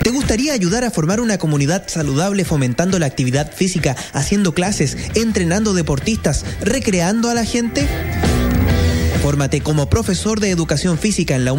¿Te gustaría ayudar a formar una comunidad saludable fomentando la actividad física, haciendo clases, entrenando deportistas, recreando a la gente? Fórmate como profesor de educación física en la